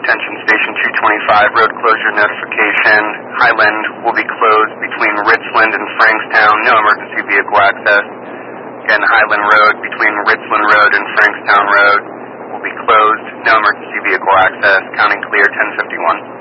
Attention Station 225, road closure notification. Highland will be closed between Richland and Frankstown. No emergency vehicle access. Again, Highland Road between Richland Road and Frankstown Road will be closed. No emergency vehicle access. Counting clear, 1051.